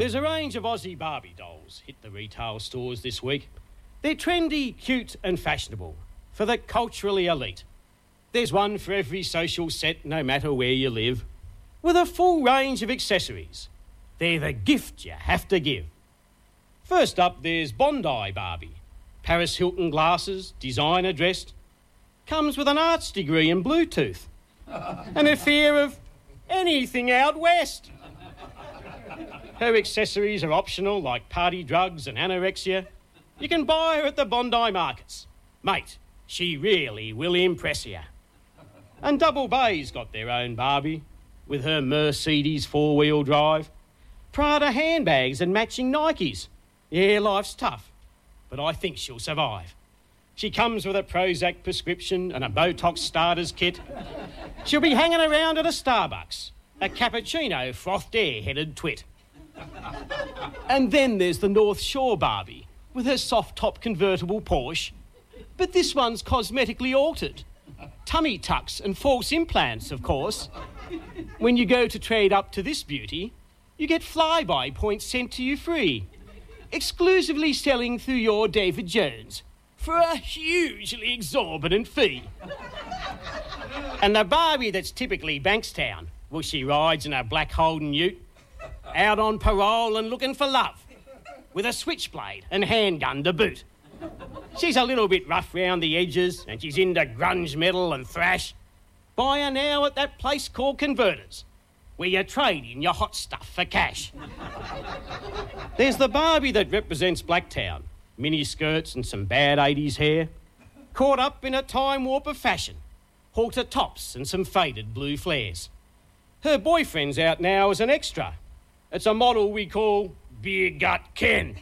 There's a range of Aussie Barbie dolls hit the retail stores this week. They're trendy, cute and fashionable for the culturally elite. There's one for every social set, no matter where you live, with a full range of accessories. They're the gift you have to give. First up, there's Bondi Barbie. Paris Hilton glasses, designer dressed. Comes with an arts degree in Bluetooth and a fear of anything out west. Her accessories are optional, like party drugs and anorexia. You can buy her at the Bondi markets. Mate, she really will impress you. And Double Bay's got their own Barbie, with her Mercedes four-wheel drive, Prada handbags and matching Nikes. Yeah, life's tough, but I think she'll survive. She comes with a Prozac prescription and a Botox starters kit. She'll be hanging around at a Starbucks, a cappuccino frothed air-headed twit. And then there's the North Shore Barbie, with her soft-top convertible Porsche. But this one's cosmetically altered. Tummy tucks and false implants, of course. When you go to trade up to this beauty, you get flyby points sent to you free, exclusively selling through your David Jones for a hugely exorbitant fee. And the Barbie that's typically Bankstown, well, she rides in a black Holden ute, out on parole and looking for love, with a switchblade and handgun to boot. She's a little bit rough round the edges and she's into grunge metal and thrash. Buy her now at that place called Converters, where you trade in your hot stuff for cash. There's the Barbie that represents Blacktown, mini skirts and some bad 80s hair, caught up in a time warp of fashion, halter tops and some faded blue flares. Her boyfriend's out now as an extra. It's a model we call Beer Gut Ken.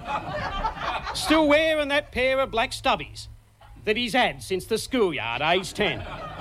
Still wearing that pair of black stubbies that he's had since the schoolyard, age 10.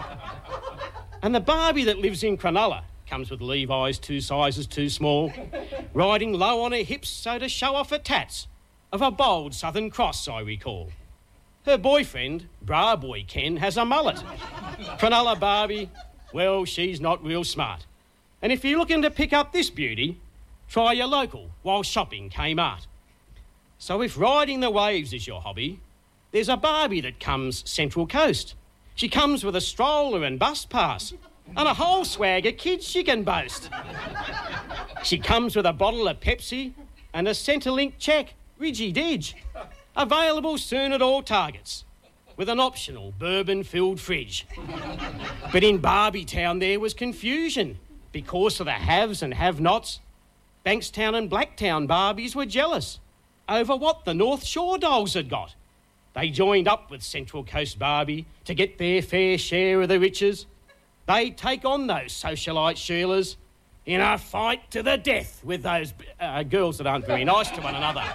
And the Barbie that lives in Cronulla comes with Levi's 2 sizes too small, riding low on her hips so to show off her tats, of a bold Southern Cross, I recall. Her boyfriend, Bra Boy Ken, has a mullet. Cronulla Barbie, well, she's not real smart. And if you're looking to pick up this beauty, try your local while shopping Kmart. So if riding the waves is your hobby, there's a Barbie that comes Central Coast. She comes with a stroller and bus pass and a whole swag of kids she can boast. She comes with a bottle of Pepsi and a Centrelink check, Ridgy Didge. Available soon at all Targets, with an optional bourbon-filled fridge. But in Barbie Town there was confusion because of the haves and have-nots. Bankstown and Blacktown Barbies were jealous over what the North Shore dolls had got. They joined up with Central Coast Barbie to get their fair share of the riches. They take on those socialite Sheilas in a fight to the death with those girls that aren't very nice to one another.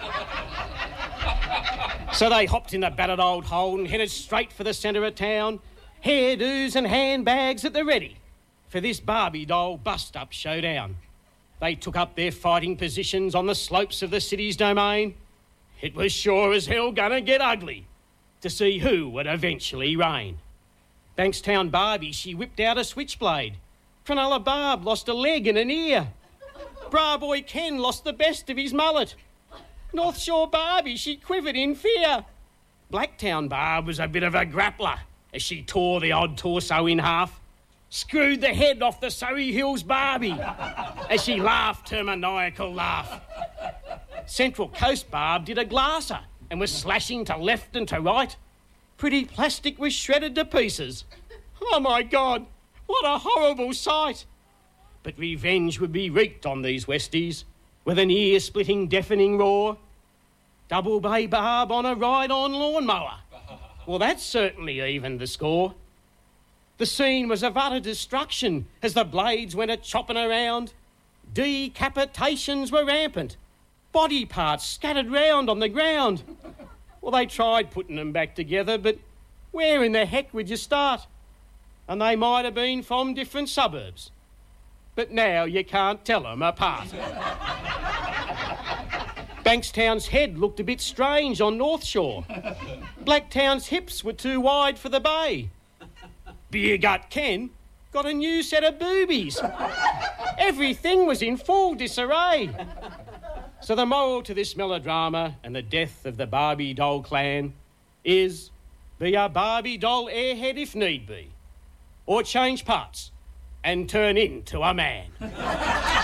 So they hopped in the battered old Holden, headed straight for the centre of town, hairdos and handbags at the ready for this Barbie doll bust-up showdown. They took up their fighting positions on the slopes of the city's domain. It was sure as hell gonna get ugly to see who would eventually reign. Bankstown Barbie, she whipped out a switchblade. Cronulla Barb lost a leg and an ear. Bra Boy Ken lost the best of his mullet. North Shore Barbie, she quivered in fear. Blacktown Barb was a bit of a grappler as she tore the odd torso in half, screwed the head off the Surrey Hills Barbie as she laughed her maniacal laugh. Central Coast Barb did a glasser and was slashing to left and to right. Pretty Plastic was shredded to pieces. Oh, my God, what a horrible sight. But revenge would be wreaked on these Westies with an ear-splitting, deafening roar. Double Bay Barb on a ride-on lawnmower. Well, that certainly evened the score. The scene was of utter destruction as the blades went a-chopping around. Decapitations were rampant. Body parts scattered round on the ground. Well, they tried putting them back together, but where in the heck would you start? And they might have been from different suburbs. But now you can't tell them apart. Bankstown's head looked a bit strange on North Shore. Blacktown's hips were too wide for the bay. Beer Gut Ken got a new set of boobies. Everything was in full disarray. So the moral to this melodrama and the death of the Barbie doll clan is be a Barbie doll airhead if need be, or change parts and turn into a man.